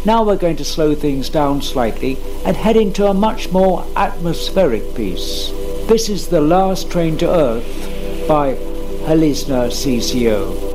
Now we're going to slow things down slightly and head into a much more atmospheric piece. This is The Last Train to Earth by Hlizna CCO.